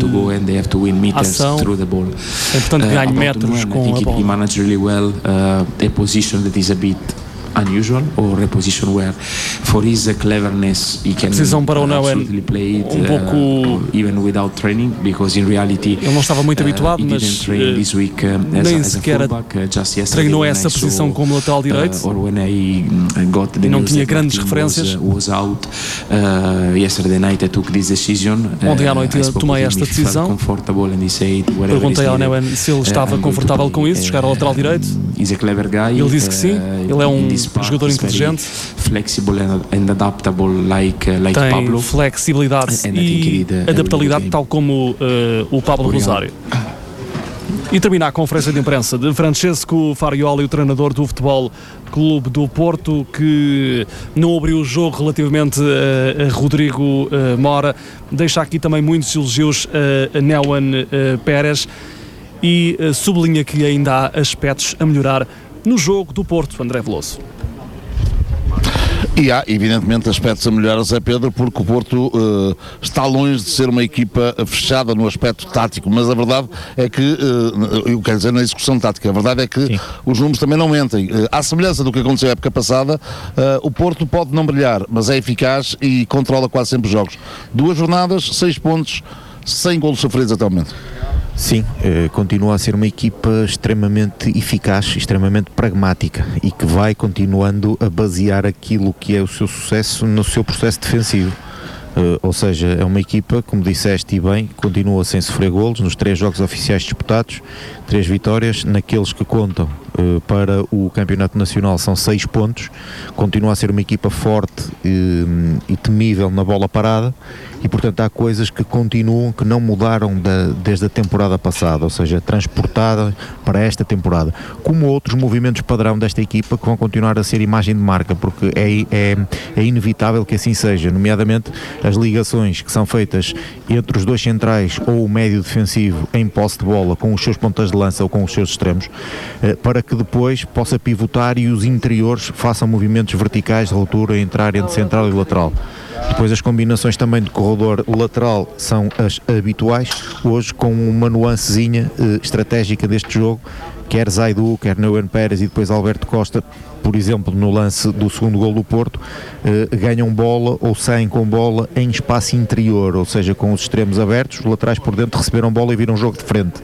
ação, é importante que ganhe metros. I think he managed really well uh, a position that is a bit unusual, or a position where for his uh, cleverness he can absolutely play it um pouco, uh, even without training, because in reality ele não estava muito habituado, uh, mas this week, uh, nem as, sequer as fullback, uh, just treinou essa posição saw, como lateral direito, uh, or when I got the não tinha grandes referências. Was, uh, was out uh, yesterday night I took this decision. Ontem à noite uh, tomei esta decisão. Perguntei ao Neuer se ele estava uh, confortável com isso, chegar ao lateral direito. He's a clever guy. Ele disse que sim. Ele é um jogador inteligente, flexible and adaptable, like, uh, like tem Pablo. flexibilidade e adaptabilidade, tal como uh, o Pablo Rosário. E termina a conferência de imprensa de Francesco Farioli, o treinador do Futebol Clube do Porto, que não abriu o jogo relativamente a, a Rodrigo uh, Mora. Deixa aqui também muitos elogios a, a Neuan uh, Pérez e uh, sublinha que ainda há aspectos a melhorar no jogo do Porto, André Veloso. E há, evidentemente, aspectos a melhorar, Zé Pedro, porque o Porto uh, está longe de ser uma equipa fechada no aspecto tático, mas a verdade é que, uh, eu quero dizer na execução tática, a verdade é que Sim. os números também não mentem. Uh, à semelhança do que aconteceu na época passada, uh, o Porto pode não brilhar, mas é eficaz e controla quase sempre os jogos. Duas jornadas, seis pontos, sem golos sofridos até o momento. Sim, eh, continua a ser uma equipa extremamente eficaz, extremamente pragmática e que vai continuando a basear aquilo que é o seu sucesso no seu processo defensivo. Uh, ou seja, é uma equipa, como disseste e bem, continua sem sofrer golos nos três jogos oficiais disputados, três vitórias, naqueles que contam uh, para o Campeonato Nacional são seis pontos, continua a ser uma equipa forte uh, e temível na bola parada e portanto há coisas que continuam, que não mudaram da, desde a temporada passada, ou seja, transportadas para esta temporada, como outros movimentos padrão desta equipa que vão continuar a ser imagem de marca, porque é, é, é inevitável que assim seja, nomeadamente as ligações que são feitas entre os dois centrais ou o médio defensivo em posse de bola com os seus pontas de lança ou com os seus extremos, para para que depois possa pivotar e os interiores façam movimentos verticais de ruptura, entrar entre central e lateral. Depois as combinações também de corredor lateral são as habituais, hoje com uma nuancezinha eh, estratégica deste jogo, quer Zaidu, quer Neuen Pérez e depois Alberto Costa, por exemplo, no lance do segundo gol do Porto, eh, ganham bola ou saem com bola em espaço interior, ou seja, com os extremos abertos, os laterais por dentro receberam bola e viram um jogo de frente.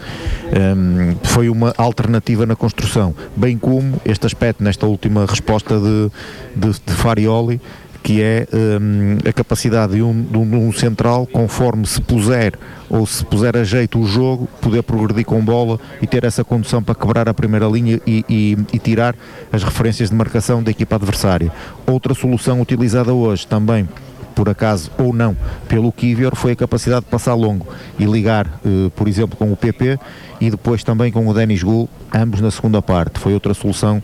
Um, foi uma alternativa na construção, bem como este aspecto nesta última resposta de, de, de Farioli, que é um, a capacidade de um, de um central, conforme se puser ou se puser a jeito o jogo, poder progredir com bola e ter essa condução para quebrar a primeira linha e, e, e tirar as referências de marcação da equipa adversária. Outra solução utilizada hoje também, por acaso ou não, pelo Kivior, foi a capacidade de passar longo e ligar, eh, por exemplo, com o P P e depois também com o Denis Gul, ambos na segunda parte. Foi outra solução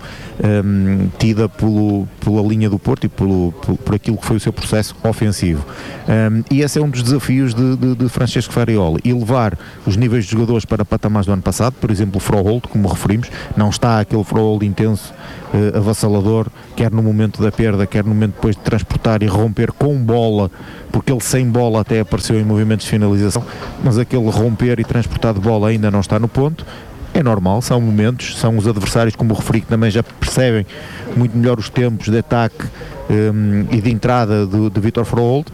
um, tida pelo, pela linha do Porto e pelo, por, por aquilo que foi o seu processo ofensivo. Um, e esse é um dos desafios de, de, de Francesco Farioli, elevar os níveis de jogadores para patamares do ano passado. Por exemplo, o Froholt, como referimos, não está aquele Froholt intenso, uh, avassalador, quer no momento da perda, quer no momento depois de transportar e romper com bola, porque ele sem bola até apareceu em movimentos de finalização, mas aquele romper e transportar de bola ainda não está no ponto. É normal, são momentos, são os adversários, como referi, que também já percebem muito melhor os tempos de ataque um, e de entrada de, de Vítor Froholt,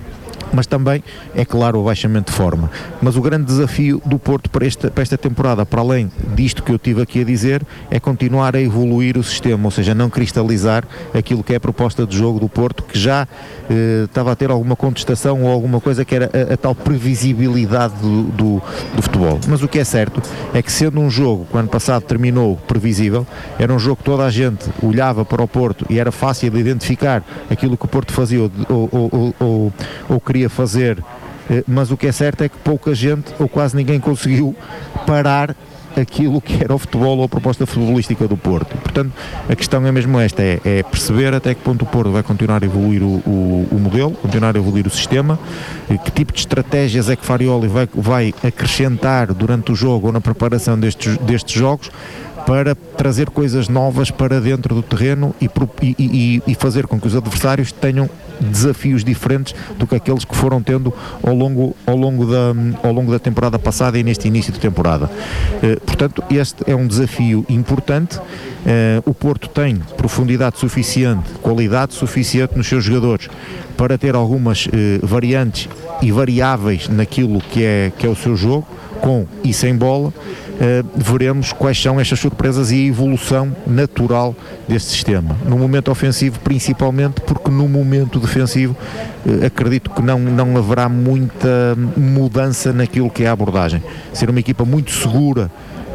mas também, é claro, o abaixamento de forma. Mas o grande desafio do Porto para esta, para esta temporada, para além disto que eu tive aqui a dizer, é continuar a evoluir o sistema, ou seja, não cristalizar aquilo que é a proposta de jogo do Porto, que já eh, estava a ter alguma contestação ou alguma coisa que era a, a tal previsibilidade do, do, do futebol. Mas o que é certo é que, sendo um jogo que o ano passado terminou previsível, era um jogo que toda a gente olhava para o Porto e era fácil de identificar aquilo que o Porto fazia ou, ou, ou, ou, ou queria fazer, mas o que é certo é que pouca gente ou quase ninguém conseguiu parar aquilo que era o futebol ou a proposta futebolística do Porto. Portanto, a questão é mesmo esta, é, é perceber até que ponto o Porto vai continuar a evoluir o, o, o modelo, continuar a evoluir o sistema, que tipo de estratégias é que Farioli vai, vai acrescentar durante o jogo ou na preparação destes, destes jogos, para trazer coisas novas para dentro do terreno e, e, e, e fazer com que os adversários tenham desafios diferentes do que aqueles que foram tendo ao longo, ao longo, da, ao longo da temporada passada e neste início de temporada. Eh, portanto, este é um desafio importante. Eh, o Porto tem profundidade suficiente, qualidade suficiente nos seus jogadores para ter algumas eh, variantes e variáveis naquilo que é, que é o seu jogo, com e sem bola. Uh, veremos quais são estas surpresas e a evolução natural deste sistema. No momento ofensivo, principalmente, porque no momento defensivo uh, acredito que não, não haverá muita mudança naquilo que é a abordagem. Ser uma equipa muito segura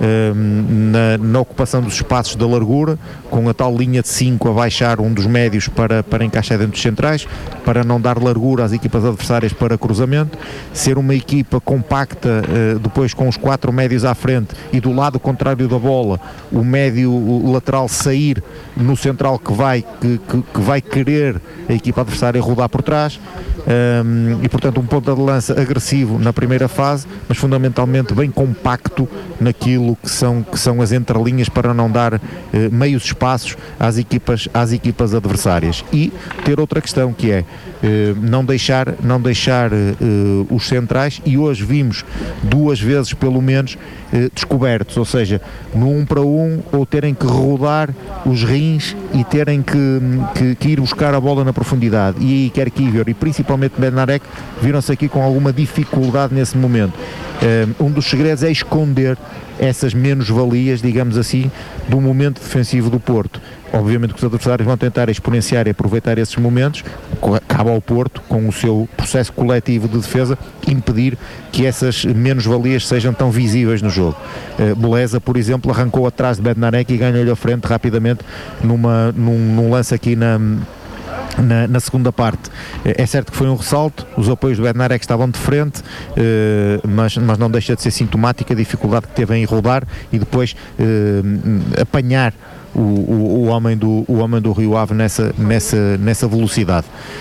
Na, na ocupação dos espaços da largura, com a tal linha de cinco a baixar um dos médios para, para encaixar dentro dos centrais, para não dar largura às equipas adversárias para cruzamento, ser uma equipa compacta, uh, depois com os quatro médios à frente e do lado contrário da bola, o médio o lateral sair no central que vai, que, que, que vai querer a equipa adversária rodar por trás, um, e portanto um ponta de lança agressivo na primeira fase, mas fundamentalmente bem compacto naquilo que são, que são as entrelinhas, para não dar eh, meios espaços às equipas, às equipas adversárias. E ter outra questão, que é eh, não deixar, não deixar eh, os centrais, e hoje vimos duas vezes pelo menos eh, descobertos, ou seja, no um para um, ou terem que rodar os rins e terem que, que, que ir buscar a bola na profundidade, e aí quer Kivior e principalmente Bednarek viram-se aqui com alguma dificuldade nesse momento. Um dos segredos é esconder essas menos-valias, digamos assim, do momento defensivo do Porto. Obviamente que os adversários vão tentar exponenciar e aproveitar esses momentos. Cabe ao Porto, com o seu processo coletivo de defesa, impedir que essas menos-valias sejam tão visíveis no jogo. Uh, Beleza, por exemplo, arrancou atrás de Bednarek e ganhou-lhe a frente rapidamente numa, num, num lance aqui na... Na, na segunda parte. É certo que foi um ressalto, os apoios do Bednarek estavam de frente, eh, mas, mas não deixa de ser sintomática a dificuldade que teve em rodar e depois eh, apanhar o, o, o, homem do, o homem do Rio Ave nessa, nessa, nessa velocidade.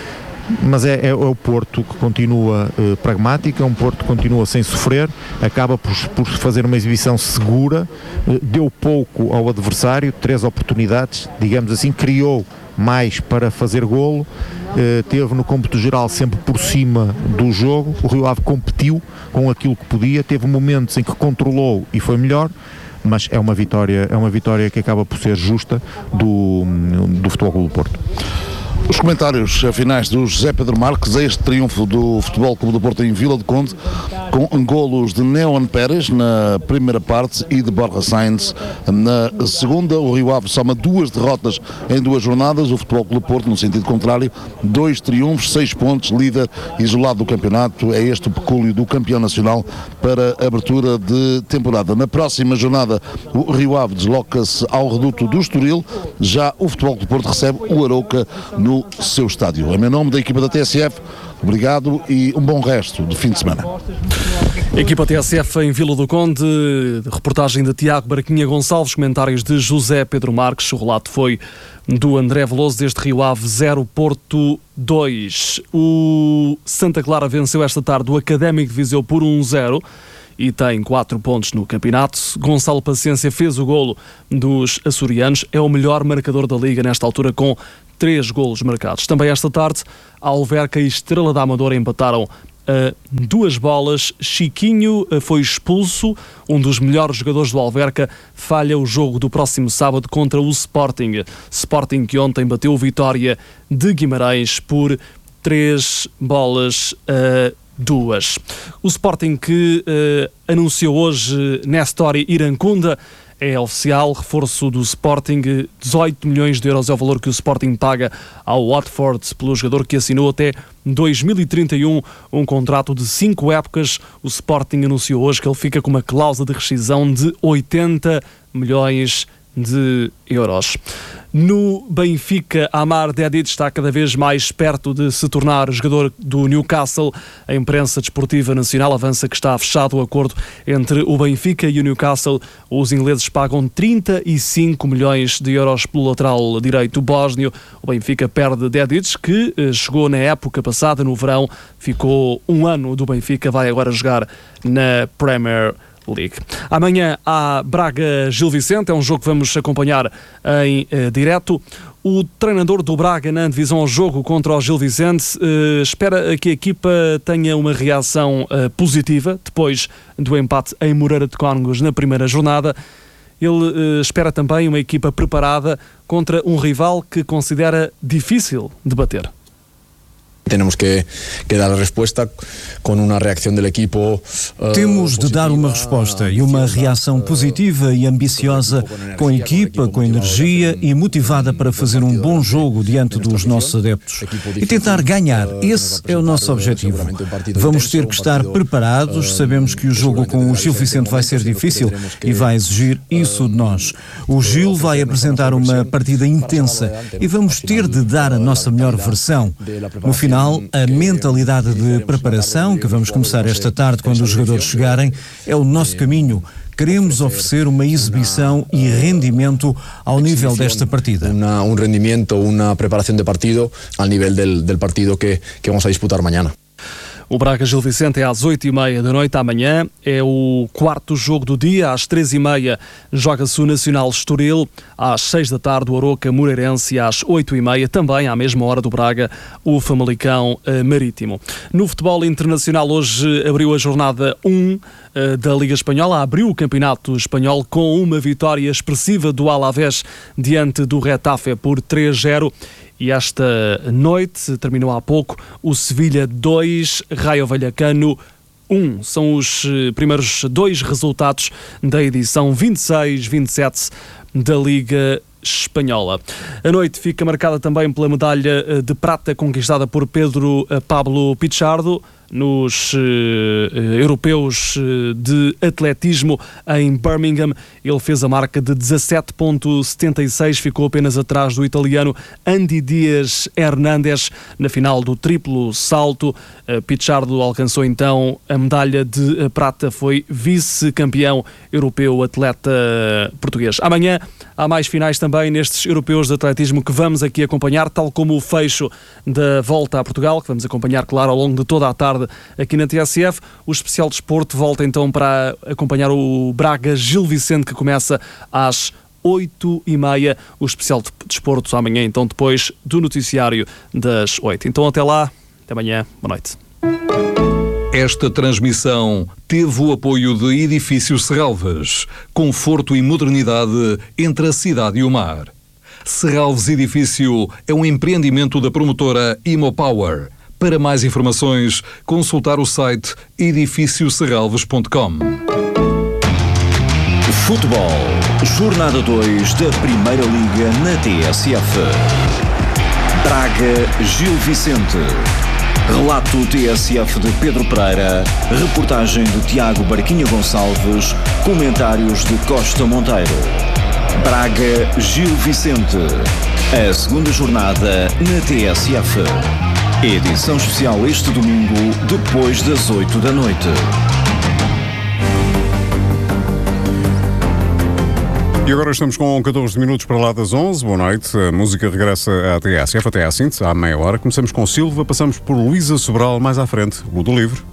mas é, é o Porto que continua uh, pragmático, é um Porto que continua sem sofrer, acaba por, por fazer uma exibição segura, uh, deu pouco ao adversário, três oportunidades, digamos assim, criou mais para fazer golo, uh, teve no cômputo geral sempre por cima do jogo. O Rio Ave competiu com aquilo que podia, teve momentos em que controlou e foi melhor, mas é uma vitória, é uma vitória que acaba por ser justa do, do Futebol Clube do Porto. Os comentários finais do José Pedro Marques a este triunfo do Futebol Clube do Porto em Vila do Conde, com golos de Neon Pérez na primeira parte e de Borja Sainz na segunda. O Rio Ave soma duas derrotas em duas jornadas, o Futebol Clube do Porto, no sentido contrário, dois triunfos, seis pontos, líder isolado do campeonato. É este o pecúlio do campeão nacional para a abertura de temporada. Na próxima jornada, o Rio Ave desloca-se ao reduto do Estoril, já o Futebol Clube do Porto recebe o Arouca no seu estádio. Em meu nome, da equipa da T S F, obrigado e um bom resto de fim de semana. Equipa T S F em Vila do Conde, reportagem de Tiago Barquinha Gonçalves, comentários de José Pedro Marques, o relato foi do André Veloso, desde Rio Ave zero, Porto dois. O Santa Clara venceu esta tarde o Académico de Viseu por um zero e tem quatro pontos no campeonato. Gonçalo Paciência fez o golo dos açorianos, é o melhor marcador da Liga nesta altura, com três golos marcados. Também esta tarde, Alverca e Estrela da Amadora empataram a duas bolas. Chiquinho foi expulso, um dos melhores jogadores do Alverca falha o jogo do próximo sábado contra o Sporting. Sporting que ontem bateu Vitória de Guimarães por três bolas a duas. O Sporting que uh, anunciou hoje Nestori Irankunda, é oficial, reforço do Sporting, dezoito milhões de euros é o valor que o Sporting paga ao Watford pelo jogador que assinou até dois mil e trinta e um um contrato de cinco épocas. O Sporting anunciou hoje que ele fica com uma cláusula de rescisão de oitenta milhões de euros. No Benfica, Amar Dedic está cada vez mais perto de se tornar jogador do Newcastle. A imprensa desportiva nacional avança que está fechado o acordo entre o Benfica e o Newcastle. Os ingleses pagam trinta e cinco milhões de euros pelo lateral direito bósnio. O Benfica perde Dedic, que chegou na época passada, no verão, ficou um ano do Benfica, vai agora jogar na Premier League. Amanhã há Braga-Gil Vicente, é um jogo que vamos acompanhar em eh, direto. O treinador do Braga na divisão ao jogo contra o Gil Vicente eh, espera que a equipa tenha uma reação eh, positiva depois do empate em Moreira de Cónegos na primeira jornada. Ele eh, espera também uma equipa preparada contra um rival que considera difícil de bater. Tenemos que, que dar a resposta com uma reação do equipo. Uh, Temos de dar uma resposta e uma reação positiva e ambiciosa com a equipa, com energia e motivada para fazer um bom jogo diante dos nossos adeptos e tentar ganhar. Esse é o nosso objetivo. Vamos ter que estar preparados. Sabemos que o jogo com o Gil Vicente vai ser difícil e vai exigir isso de nós. O Gil vai apresentar uma partida intensa e vamos ter de dar a nossa melhor versão. No final, a mentalidade de preparação, que vamos começar esta tarde quando os jogadores chegarem, é o nosso caminho. Queremos oferecer uma exibição e rendimento ao nível desta partida. Uma, um rendimento, uma preparação de partido ao nível del, del partido que, que vamos a disputar amanhã. O Braga-Gil Vicente é às oito e meia da noite amanhã, é o quarto jogo do dia. Às três e meia joga-se o Nacional Estoril, às seis da tarde o Arouca Moreirense e às oito e meia, também à mesma hora do Braga, o Famalicão uh, Marítimo. No futebol internacional hoje abriu a jornada um uh, da Liga Espanhola, abriu o campeonato espanhol com uma vitória expressiva do Alavés diante do Retafe por três a zero. E esta noite, terminou há pouco, o Sevilha dois, Rayo Vallecano um. São os primeiros dois resultados da edição vinte e seis vinte e sete da Liga Espanhola. A noite fica marcada também pela medalha de prata conquistada por Pedro Pablo Pichardo nos uh, europeus de atletismo em Birmingham. Ele fez a marca de dezassete vírgula setenta e seis, ficou apenas atrás do italiano Andy Dias Hernandes na final do triplo salto. Uh, Pichardo alcançou então a medalha de prata, foi vice-campeão europeu atleta português. Amanhã há mais finais também nestes europeus de atletismo que vamos aqui acompanhar, tal como o fecho da volta a Portugal, que vamos acompanhar, claro, ao longo de toda a tarde aqui na T S F. O especial desporto volta então para acompanhar o Braga Gil Vicente, que começa às oito e meia. O especial de desporto amanhã, então, depois do noticiário das oito. Então, até lá, até amanhã, boa noite. Esta transmissão teve o apoio de Edifícios Serralves, conforto e modernidade entre a cidade e o mar. Serralves Edifício é um empreendimento da promotora Imopower. Para mais informações, consultar o site edifício serralves ponto com. Futebol, jornada dois da Primeira Liga na T S F. Braga Gil Vicente. Relato T S F de Pedro Pereira, reportagem de Tiago Barquinha Gonçalves, comentários de Costa Monteiro. Braga Gil Vicente, a segunda jornada na T S F. Edição especial este domingo, depois das oito da noite. E agora estamos com catorze minutos para lá das onze. Boa noite. A música regressa à T S F até à síntese, à meia hora. Começamos com Silva, passamos por Luísa Sobral mais à frente, o do livro.